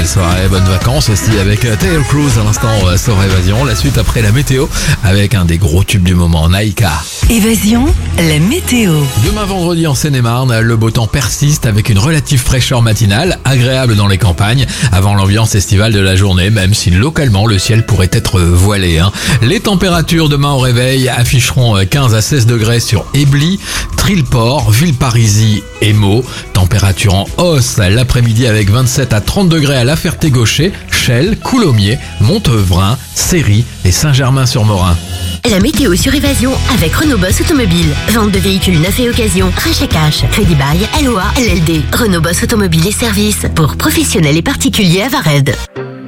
soirée, bonnes vacances aussi avec Taylor Cruise à l'instant sur Évasion. La suite après la météo avec un des gros tubes du moment, Naïka. Évasion, la météo. Demain vendredi en Seine-et-Marne, le beau temps persiste avec une relative fraîcheur matinale, agréable dans les campagnes, avant l'ambiance estivale de la journée, même si localement le ciel pourrait être voilé. Les températures demain au réveil afficheront 15 à 16 degrés sur Ébly, Trilport, Villeparisis et Meaux. Température en hausse l'après-midi avec 27 à 30 degrés à La Ferté-Gaucher, Chelles, Coulommiers, Montevrain, Céry et Saint-Germain-sur-Morin. La météo sur Évasion avec Renault Boss Automobile. Vente de véhicules neufs et occasion, rachat cash, crédit bail, LOA, LLD. Renault Boss Automobile et services pour professionnels et particuliers à Vared.